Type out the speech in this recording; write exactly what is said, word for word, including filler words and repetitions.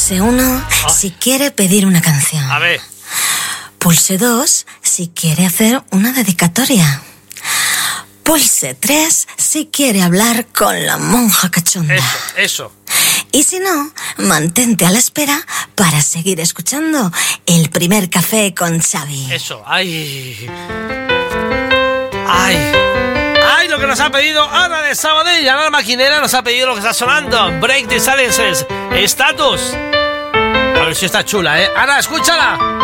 Pulse uno si quiere pedir una canción. A ver. Pulse dos si quiere hacer una dedicatoria. Pulse tres si quiere hablar con la monja cachonda. Eso, eso. Y si no, mantente a la espera para seguir escuchando El Primer Café con Xavi. Eso, ay. Ay. Ay, lo que nos ha pedido Ana de Sabadell. Ana Maquinera nos ha pedido lo que está sonando. Break the Silences. Status. A ver si está chula, ¿eh? Ana, escúchala.